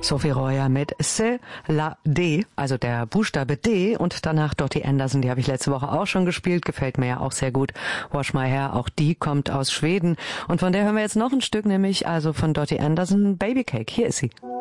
Sophie Royer mit C'est la D, also der Buchstabe D, und danach Dottie Anderson, die habe ich letzte Woche auch schon gespielt, gefällt mir ja auch sehr gut. Wash My Hair, auch die kommt aus Schweden und von der hören wir jetzt noch ein Stück, nämlich also von Dottie Anderson, Baby Cake. Hier ist sie.